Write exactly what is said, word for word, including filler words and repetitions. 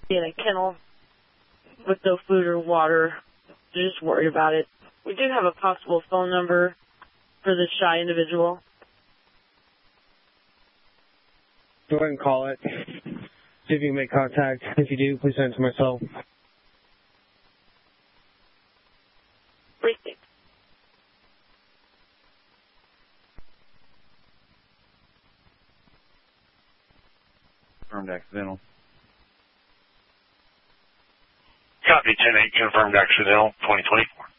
in a kennel with no food or water. They're just worried about it. We do have a possible phone number for this shy individual. Go ahead and call it. See if you can make contact. If you do, please send it to myself. Precinct. Confirmed accidental. Copy, ten eight, confirmed accidental, twenty twenty-four.